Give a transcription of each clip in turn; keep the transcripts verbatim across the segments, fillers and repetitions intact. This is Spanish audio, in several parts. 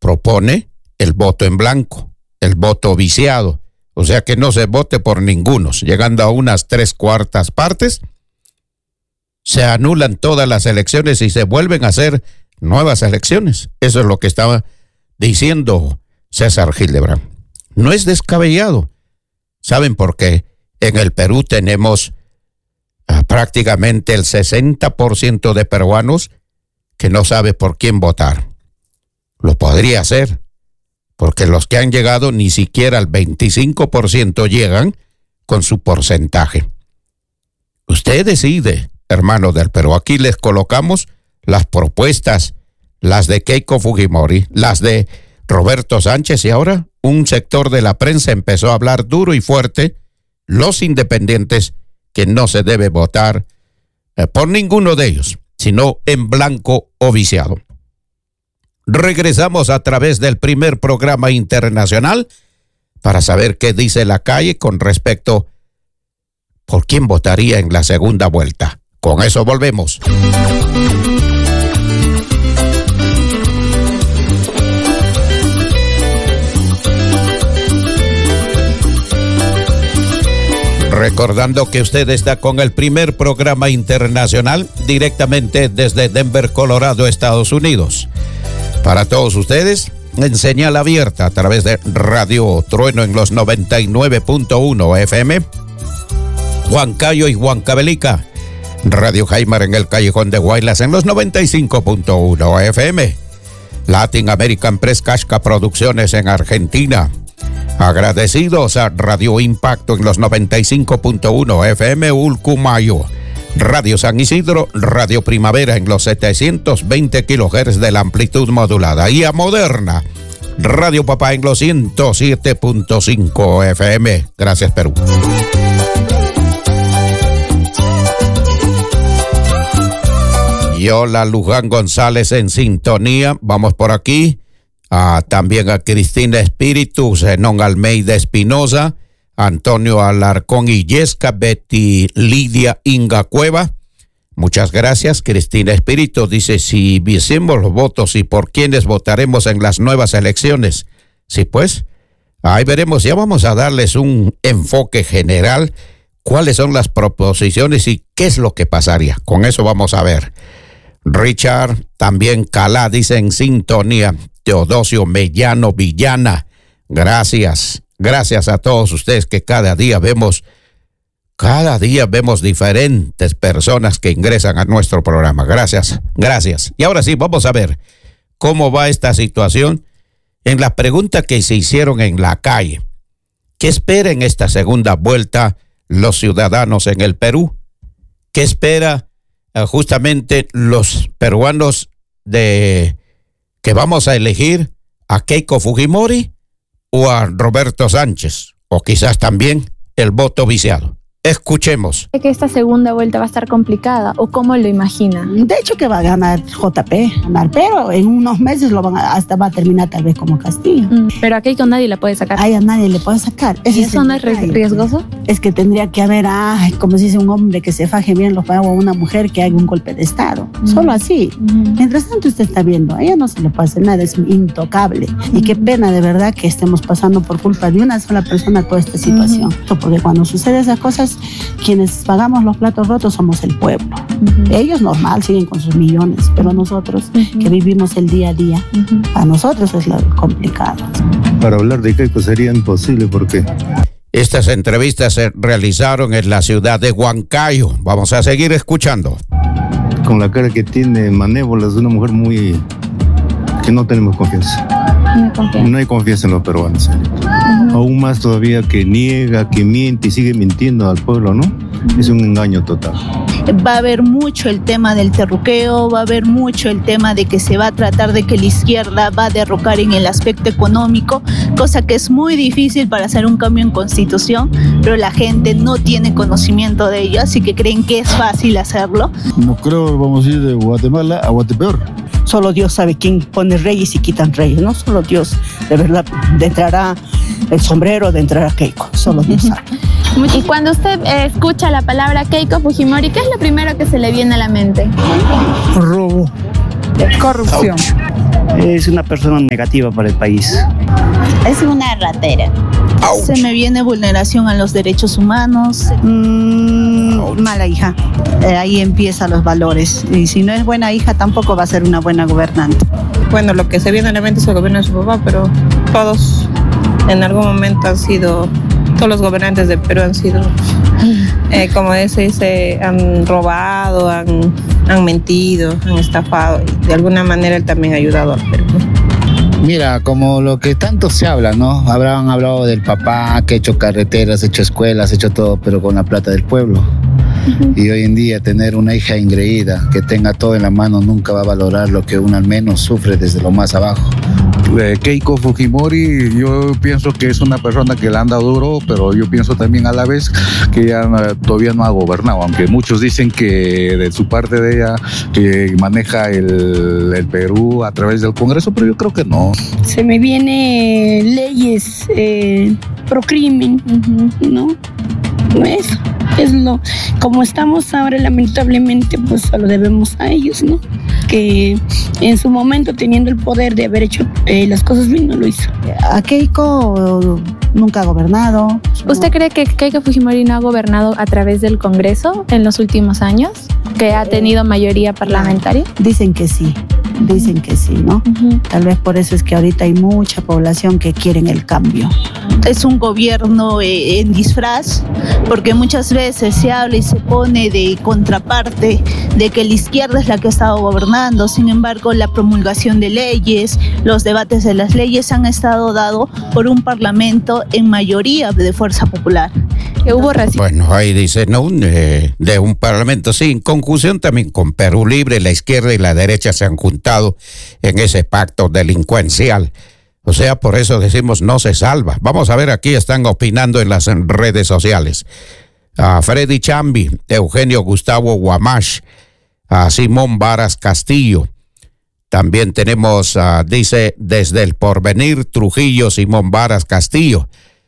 propone el voto en blanco, el voto viciado, o sea que no se vote por ninguno. Llegando a unas tres cuartas partes, se anulan todas las elecciones y se vuelven a hacer nuevas elecciones. Eso es lo que estaba diciendo César Hildebrand. No es descabellado. ¿Saben por qué? En el Perú tenemos uh, prácticamente el sesenta por ciento de peruanos que no sabe por quién votar. Lo podría hacer, porque los que han llegado ni siquiera al veinticinco por ciento llegan con su porcentaje. Usted decide, hermano del Perú. Aquí les colocamos las propuestas, las de Keiko Fujimori, las de Roberto Sánchez, y ahora un sector de la prensa empezó a hablar duro y fuerte, los independientes, que no se debe votar eh, por ninguno de ellos, sino en blanco o viciado. Regresamos a través del primer programa internacional para saber qué dice la calle con respecto por quién votaría en la segunda vuelta. Con eso volvemos. Recordando que usted está con el primer programa internacional directamente desde Denver, Colorado, Estados Unidos. Para todos ustedes, en señal abierta a través de Radio Trueno en los noventa y nueve punto uno F M, Huancayo y Huancavelica, Radio Jaimar en el Callejón de Guaylas en los noventa y cinco punto uno F M, Latin American Press Kashka Producciones en Argentina. Agradecidos a Radio Impacto en los noventa y cinco punto uno F M Ulcumayo, Radio San Isidro, Radio Primavera en los setecientos veinte kilohertz de la amplitud modulada, y a Moderna, Radio Papá en los ciento siete punto cinco F M. Gracias, Perú. Yola Luján González en sintonía. Vamos por aquí. Ah, también a Cristina Espíritu, Zenón Almeida Espinosa, Antonio Alarcón Illesca, Betty Lidia Inga Cueva. Muchas gracias. Cristina Espíritu dice, si viésemos los votos y por quiénes votaremos en las nuevas elecciones. Sí, pues, ahí veremos. Ya vamos a darles un enfoque general, cuáles son las proposiciones y qué es lo que pasaría. Con eso vamos a ver. Richard, también Calá, dice en sintonía. Teodosio Mellano Villana, gracias, gracias a todos ustedes que cada día vemos, cada día vemos diferentes personas que ingresan a nuestro programa. Gracias, gracias. Y ahora sí, vamos a ver cómo va esta situación en la pregunta que se hicieron en la calle. ¿Qué esperan esta segunda vuelta los ciudadanos en el Perú? ¿Qué espera uh, justamente los peruanos de que vamos a elegir a Keiko Fujimori o a Roberto Sánchez, o quizás también el voto viciado? Escuchemos. ¿Que esta segunda vuelta va a estar complicada o cómo lo imagina? De hecho que va a ganar J P, ganar, pero en unos meses lo van a, hasta va a terminar tal vez como Castillo. Mm, pero a Keiko nadie la puede sacar. Ay, a nadie le puede sacar. ¿Y eso es no es riesgoso? Es que tendría que haber, ay, como se dice, un hombre que se faje bien los pagos a una mujer que haga un golpe de Estado. Mm. Solo así. Mm. Mientras tanto usted está viendo, a ella no se le puede hacer nada, es intocable. Mm. Y qué pena de verdad que estemos pasando por culpa de una sola persona toda esta situación. Mm. Porque cuando sucede esas cosas, quienes pagamos los platos rotos somos el pueblo. Uh-huh. Ellos normal siguen con sus millones, pero nosotros uh-huh. que vivimos el día a día, uh-huh. a nosotros es lo complicado. Para hablar de Keiko sería imposible porque estas entrevistas se realizaron en la ciudad de Huancayo. Vamos a seguir escuchando. Con la cara que tiene manévola, es una mujer muy que no tenemos confianza. No hay confianza, no hay confianza en los peruanos. Uh-huh. Aún más todavía que niega, que miente y sigue mintiendo al pueblo, ¿no? Uh-huh. Es un engaño total. Va a haber mucho el tema del terruqueo, va a haber mucho el tema de que se va a tratar de que la izquierda va a derrocar en el aspecto económico, cosa que es muy difícil para hacer un cambio en constitución, pero la gente no tiene conocimiento de ello, así que creen que es fácil hacerlo. No creo, vamos a ir de Guatemala a Guatepeor. Solo Dios sabe quién pone reyes y quitan reyes, no solo Dios, de verdad, de entrará el sombrero, de entrará Keiko, solo Dios sabe. Y cuando usted eh, escucha la palabra Keiko Fujimori, ¿qué es lo primero que se le viene a la mente? Robo. Corrupción. Es una persona negativa para el país. Es una ratera. Ouch. Se me viene vulneración a los derechos humanos. Mm, mala hija. Eh, ahí empiezan los valores. Y si no es buena hija, tampoco va a ser una buena gobernante. Bueno, lo que se viene a la mente es el gobierno de su papá, pero todos en algún momento han sido, todos los gobernantes de Perú han sido, eh, como se dice, han robado, han, han mentido, han estafado. Y de alguna manera él también ha ayudado al Perú. Mira, como lo que tanto se habla, ¿no? Habrán hablado del papá que ha hecho carreteras, ha hecho escuelas, ha hecho todo, pero con la plata del pueblo. Uh-huh. Y hoy en día tener una hija ingreída que tenga todo en la mano nunca va a valorar lo que uno al menos sufre desde lo más abajo. Eh, Keiko Fujimori, yo pienso que es una persona que le anda duro, pero yo pienso también a la vez que ella uh, todavía no ha gobernado, aunque muchos dicen que de su parte de ella que maneja el, el Perú a través del Congreso, pero yo creo que no. Se me vienen leyes eh, pro crimen, uh-huh. ¿no? ¿Ves? Es lo, como estamos ahora, lamentablemente, pues solo debemos a ellos, ¿no? Que en su momento, teniendo el poder de haber hecho eh, las cosas bien, no lo hizo. A Keiko nunca ha gobernado. ¿Usted cree que Keiko Fujimori no ha gobernado a través del Congreso en los últimos años? ¿Que ha tenido mayoría parlamentaria? Dicen que sí. Dicen que sí, ¿no? Uh-huh. Tal vez por eso es que ahorita hay mucha población que quieren el cambio. Es un gobierno eh, en disfraz, porque muchas veces se habla y se pone de contraparte de que la izquierda es la que ha estado gobernando. Sin embargo, la promulgación de leyes, los debates de las leyes han estado dados por un parlamento en mayoría de fuerza popular. Que hubo racismo. Bueno, ahí dice, ¿no? De, de un parlamento, sí, en conjunción también con Perú Libre, la izquierda y la derecha se han juntado en ese pacto delincuencial. O sea, por eso decimos no se salva. Vamos a ver, aquí están opinando en las redes sociales. A Freddy Chambi, Eugenio Gustavo Guamash, a Simón Varas Castillo. También tenemos, uh, dice, desde el Porvenir, Trujillo, Simón Varas Castillo.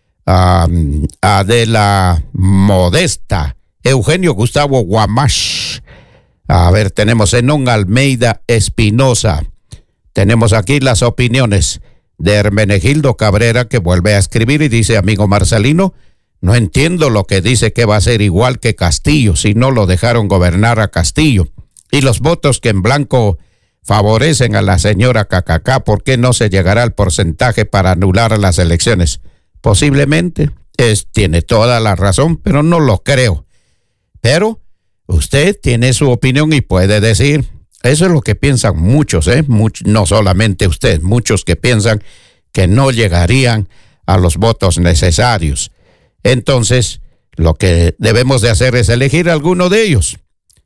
Uh, Adela Modesta, Eugenio Gustavo Guamash. A ver, tenemos Zenón Almeida Espinosa. Tenemos aquí las opiniones de Hermenegildo Cabrera, que vuelve a escribir y dice: amigo Marcelino, no entiendo lo que dice que va a ser igual que Castillo, si no lo dejaron gobernar a Castillo. Y los votos que en blanco favorecen a la señora Cacacá, ¿por qué no se llegará al porcentaje para anular las elecciones? Posiblemente, es, tiene toda la razón, pero no lo creo. Pero usted tiene su opinión y puede decir, eso es lo que piensan muchos, ¿eh? Much, no solamente usted, muchos que piensan que no llegarían a los votos necesarios. Entonces, lo que debemos de hacer es elegir alguno de ellos.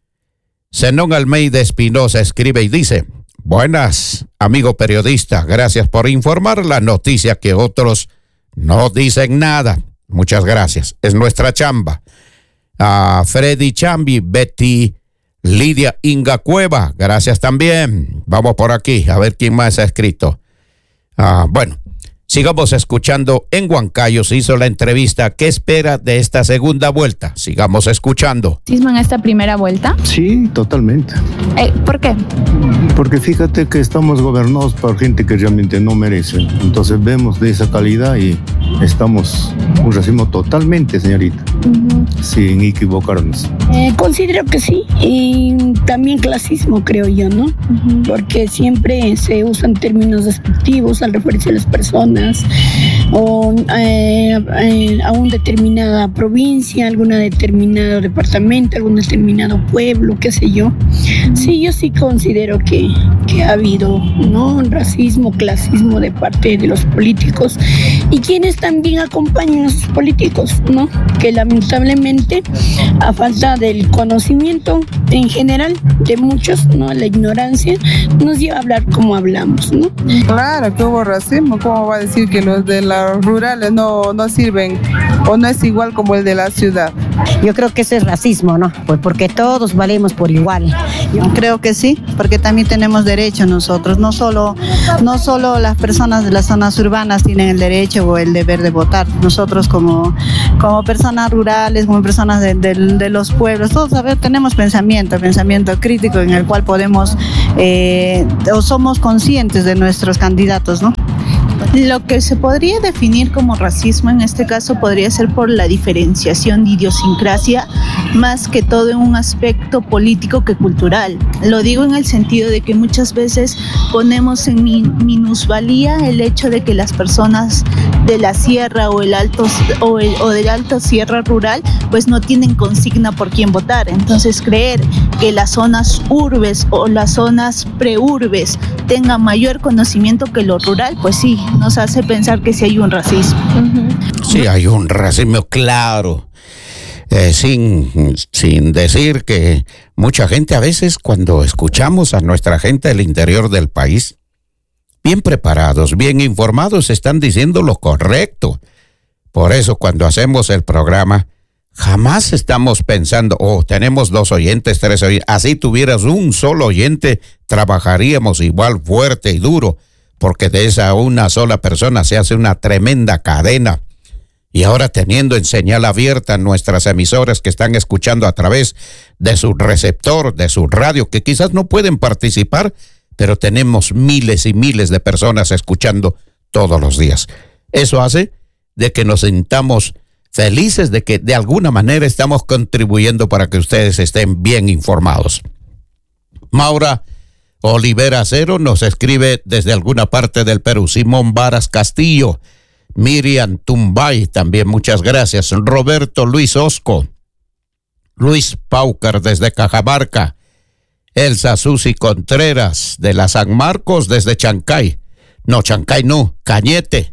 Zenón Almeida Espinosa escribe y dice: buenas, amigo periodista, gracias por informar la noticia que otros no dicen nada. Muchas gracias, es nuestra chamba. A Freddy Chambi, Betty Lidia Inga Cueva, gracias también. Vamos por aquí, a ver quién más ha escrito. Ah, bueno, sigamos escuchando. En Huancayo se hizo la entrevista. ¿Qué espera de esta segunda vuelta? Sigamos escuchando. ¿En esta primera vuelta? Sí, totalmente. Eh, ¿Por qué? Porque fíjate que estamos gobernados por gente que realmente no merece. Entonces vemos de esa calidad y estamos un racismo totalmente, señorita. Uh-huh. Sin equivocarnos. Eh, considero que sí. Y también clasismo, creo yo, ¿no? Uh-huh. Porque siempre se usan términos despectivos al referirse a las personas o eh, eh, a una determinada provincia, alguna determinado departamento, algún determinado pueblo, qué sé yo. Sí, yo sí considero que, que ha habido, ¿no?, racismo, clasismo de parte de los políticos y quienes también acompañan a sus políticos, ¿no? Que lamentablemente, a falta del conocimiento en general de muchos, ¿no?, la ignorancia nos lleva a hablar como hablamos, ¿no? Claro que hubo racismo. ¿Cómo va a decir que los de las rurales no, no sirven ¿O no es igual como el de la ciudad? Yo creo que ese es racismo, ¿no? Pues porque todos valemos por igual. Yo creo que sí, porque también tenemos derecho nosotros, no solo, no solo las personas de las zonas urbanas tienen el derecho o el deber de votar, nosotros como, como personas rurales, como personas de, de, de los pueblos, todos a ver, tenemos pensamiento, pensamiento crítico en el cual podemos, eh, o somos conscientes de nuestros candidatos, ¿no? Lo que se podría definir como racismo en este caso podría ser por la diferenciación de idiosincrasia, más que todo en un aspecto político que cultural. Lo digo en el sentido de que muchas veces ponemos en minusvalía el hecho de que las personas de la sierra o el alto o, el, o del alto sierra rural pues no tienen consigna por quién votar. Entonces creer que las zonas urbes o las zonas preurbes tengan mayor conocimiento que lo rural, pues sí, nos hace pensar que sí hay un racismo. Uh-huh. Sí, hay un racismo claro, eh, sin, sin decir que mucha gente a veces cuando escuchamos a nuestra gente del interior del país, bien preparados, bien informados, están diciendo lo correcto. Por eso cuando hacemos el programa, jamás estamos pensando, oh, tenemos dos oyentes, tres oyentes. Así tuvieras un solo oyente, trabajaríamos igual fuerte y duro, porque de esa una sola persona se hace una tremenda cadena. Y ahora teniendo en señal abierta nuestras emisoras que están escuchando a través de su receptor, de su radio, que quizás no pueden participar, pero tenemos miles y miles de personas escuchando todos los días. Eso hace de que nos sintamos felices de que de alguna manera estamos contribuyendo para que ustedes estén bien informados. Maura Olivera Cero nos escribe desde alguna parte del Perú. Simón Varas Castillo, Miriam Tumbay, también muchas gracias. Roberto Luis Osco, Luis Paucar desde Cajamarca, Elsa Susi Contreras de la San Marcos desde Chancay, no, Chancay no, Cañete.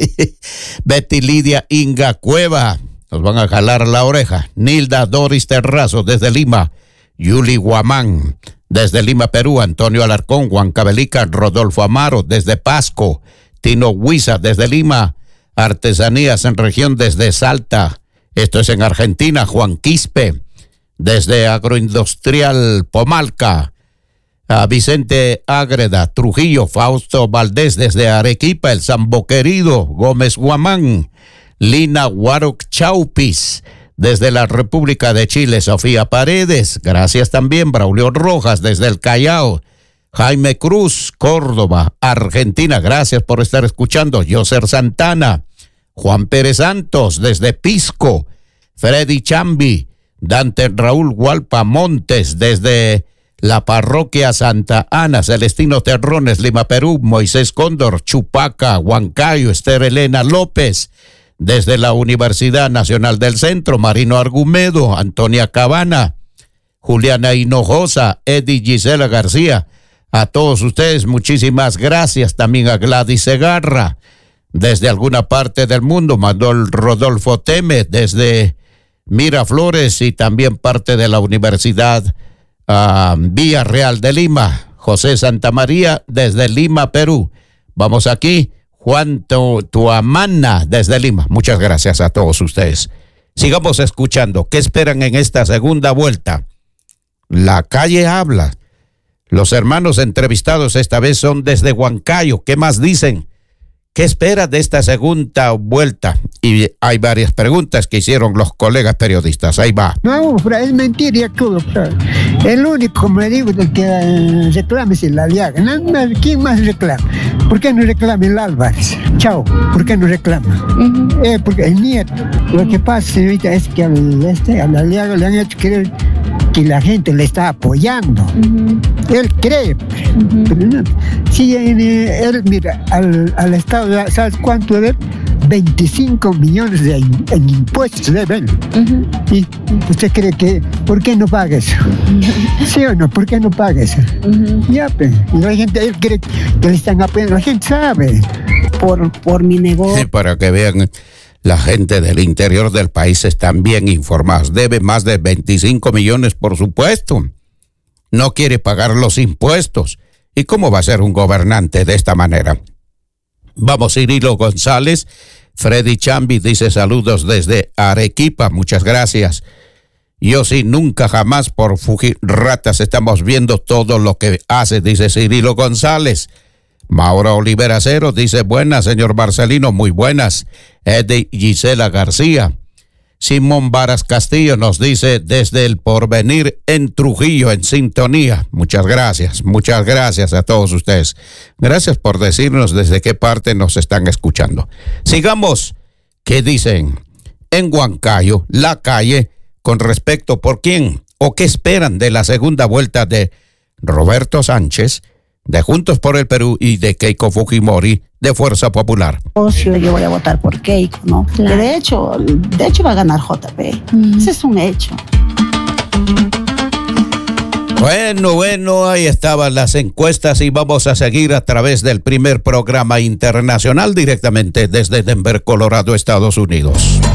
Betty Lidia Inga Cueva, nos van a jalar la oreja. Nilda Doris Terrazo desde Lima, Yuli Guamán desde Lima, Perú, Antonio Alarcón, Juan Cabelica, Rodolfo Amaro desde Pasco, Tino Huiza desde Lima, Artesanías en Región desde Salta, esto es en Argentina, Juan Quispe desde Agroindustrial Pomalca, a Vicente Ágreda, Trujillo, Fausto Valdés desde Arequipa, El Sambo Querido, Gómez Guamán, Lina Huaroc Chaupis desde la República de Chile, Sofía Paredes, gracias también, Braulio Rojas desde el Callao, Jaime Cruz, Córdoba, Argentina, gracias por estar escuchando, Yoser Santana, Juan Pérez Santos desde Pisco, Freddy Chambi, Dante Raúl Hualpa Montes desde la Parroquia Santa Ana, Celestino Terrones, Lima, Perú, Moisés Cóndor, Chupaca, Huancayo, Esther Elena López, desde la Universidad Nacional del Centro, Marino Argumedo, Antonia Cabana, Juliana Hinojosa, Eddie Gisela García, a todos ustedes muchísimas gracias, también a Gladys Segarra, desde alguna parte del mundo, Manuel Rodolfo Teme, desde Miraflores y también parte de la Universidad Uh, Vía Real de Lima, José Santamaría desde Lima, Perú. Vamos aquí, Juan Tuamana desde Lima. Muchas gracias a todos ustedes. Sigamos escuchando. ¿Qué esperan en esta segunda vuelta? La calle habla. Los hermanos entrevistados esta vez son desde Huancayo. ¿Qué más dicen? ¿Qué espera de esta segunda vuelta? Y hay varias preguntas que hicieron los colegas periodistas. Ahí va. No, es mentira todo. El único, como le digo, el que eh, reclama es el Aliaga. ¿Quién más reclama? ¿Por qué no reclama el Álvarez? Chao, ¿por qué no reclama? Uh-huh. eh, porque el nieto. Lo que pasa, señorita, es que al, este, al Aliaga le han hecho creer que la gente le está apoyando. Uh-huh. Él cree. Uh-huh. Pero no. Sí, él, mira, al, al Estado, ¿sabes cuánto debe? veinticinco millones de, en impuestos deben. Uh-huh. ¿Y usted cree que, por qué no paga eso? Uh-huh. ¿Sí o no? ¿Por qué no paga eso? Uh-huh. Ya, pues, y la gente, él cree que le están apoyando, la gente sabe. Por, por mi negocio. Sí, para que vean, la gente del interior del país están bien informados. Debe más de veinticinco millones, por supuesto. No quiere pagar los impuestos. ¿Y cómo va a ser un gobernante de esta manera? Vamos, Cirilo González, Freddy Chambi dice saludos desde Arequipa, muchas gracias. Yo sí, nunca jamás por Fujiratas estamos viendo todo lo que hace, dice Cirilo González. Mauro Olivera Cero dice buenas, señor Marcelino, muy buenas. Eddie Gisela García. Simón Varas Castillo nos dice desde el Porvenir en Trujillo, en sintonía. Muchas gracias, muchas gracias a todos ustedes. Gracias por decirnos desde qué parte nos están escuchando. Sigamos, ¿qué dicen en Huancayo, la calle, con respecto por quién o qué esperan de la segunda vuelta de Roberto Sánchez, de Juntos por el Perú y de Keiko Fujimori de Fuerza Popular? Yo voy a votar por Keiko, ¿no? Claro. Que de hecho, de hecho va a ganar J P. Mm. Ese es un hecho. Bueno, bueno, ahí estaban las encuestas y vamos a seguir a través del primer programa internacional directamente desde Denver, Colorado, Estados Unidos.